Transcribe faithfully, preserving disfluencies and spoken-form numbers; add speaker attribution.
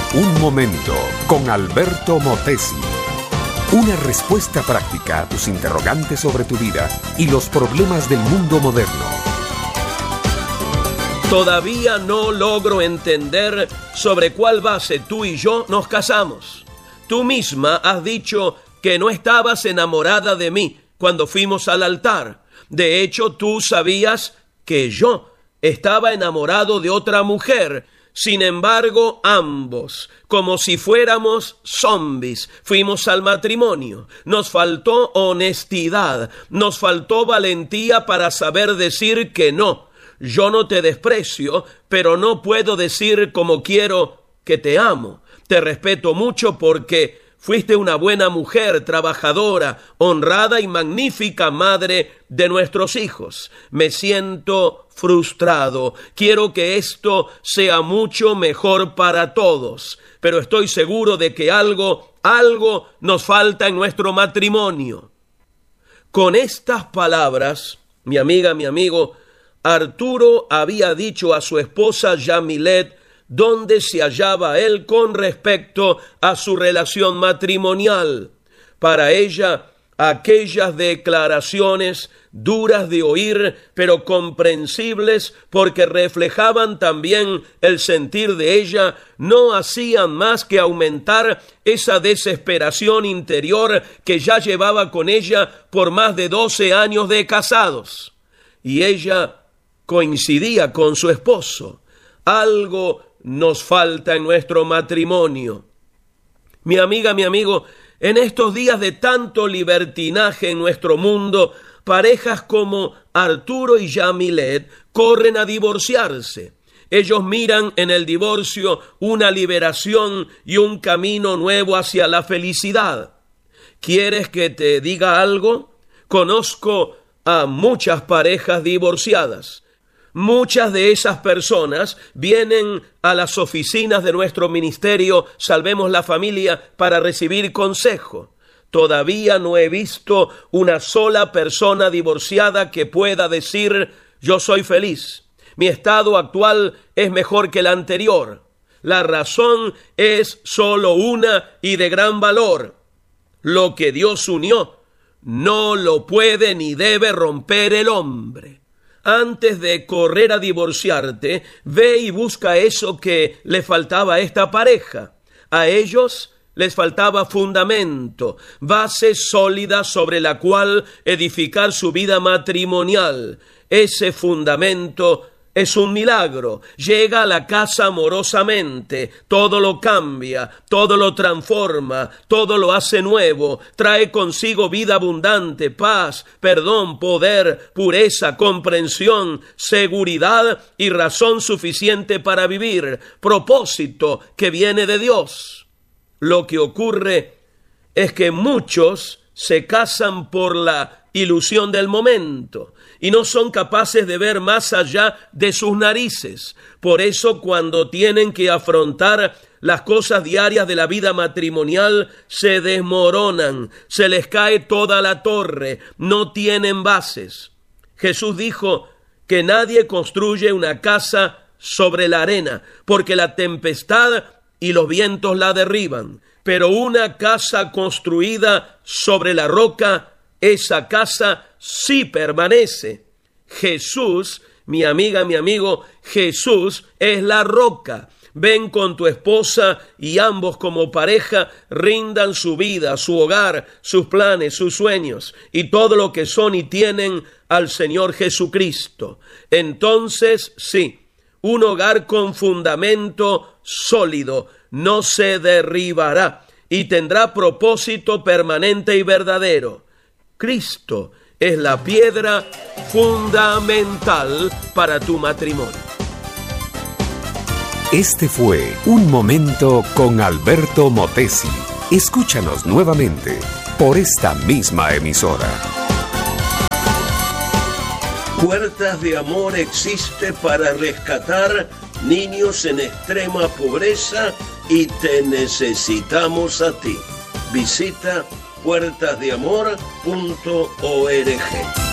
Speaker 1: Un momento con Alberto Motesi. Una respuesta práctica a tus interrogantes sobre tu vida y los problemas del mundo moderno.
Speaker 2: Todavía no logro entender sobre cuál base tú y yo nos casamos. Tú misma has dicho que no estabas enamorada de mí cuando fuimos al altar. De hecho, tú sabías que yo estaba enamorado de otra mujer. Sin embargo, ambos, como si fuéramos zombies, fuimos al matrimonio. Nos faltó honestidad, nos faltó valentía para saber decir que no. Yo no te desprecio, pero no puedo decir como quiero que te amo. Te respeto mucho porque fuiste una buena mujer, trabajadora, honrada y magnífica madre de nuestros hijos. Me siento frustrado. Quiero que esto sea mucho mejor para todos, pero estoy seguro de que algo, algo nos falta en nuestro matrimonio. Con estas palabras, mi amiga, mi amigo, Arturo había dicho a su esposa Yamilet dónde se hallaba él con respecto a su relación matrimonial. Para ella, aquellas declaraciones duras de oír, pero comprensibles porque reflejaban también el sentir de ella, no hacían más que aumentar esa desesperación interior que ya llevaba con ella por más de doce años de casados. Y ella coincidía con su esposo. Algo nos falta en nuestro matrimonio. Mi amiga, mi amigo, en estos días de tanto libertinaje en nuestro mundo, parejas como Arturo y Yamilet corren a divorciarse. Ellos miran en el divorcio una liberación y un camino nuevo hacia la felicidad. ¿Quieres que te diga algo? Conozco a muchas parejas divorciadas. Muchas de esas personas vienen a las oficinas de nuestro ministerio Salvemos la Familia para recibir consejo. Todavía no he visto una sola persona divorciada que pueda decir: yo soy feliz, mi estado actual es mejor que el anterior. La razón es solo una y de gran valor: lo que Dios unió no lo puede ni debe romper el hombre. Antes de correr a divorciarte, ve y busca eso que le faltaba a esta pareja. A ellos les faltaba fundamento, base sólida sobre la cual edificar su vida matrimonial. Ese fundamento es un milagro. Llega a la casa amorosamente, todo lo cambia, todo lo transforma, todo lo hace nuevo, trae consigo vida abundante, paz, perdón, poder, pureza, comprensión, seguridad y razón suficiente para vivir, propósito que viene de Dios. Lo que ocurre es que muchos se casan por la ilusión del momento y no son capaces de ver más allá de sus narices. Por eso, cuando tienen que afrontar las cosas diarias de la vida matrimonial, se desmoronan, se les cae toda la torre, no tienen bases. Jesús dijo que nadie construye una casa sobre la arena, porque la tempestad y los vientos la derriban. Pero una casa construida sobre la roca, esa casa sí permanece. Jesús, mi amiga, mi amigo, Jesús es la roca. Ven con tu esposa y ambos como pareja rindan su vida, su hogar, sus planes, sus sueños y todo lo que son y tienen al Señor Jesucristo. Entonces, sí, un hogar con fundamento sólido no se derribará y tendrá propósito permanente y verdadero. Cristo es la piedra fundamental para tu matrimonio.
Speaker 1: Este fue Un Momento con Alberto Motesi. Escúchanos nuevamente por esta misma emisora.
Speaker 2: Puertas de Amor existe para rescatar niños en extrema pobreza y te necesitamos a ti. Visita puertas de amor punto org.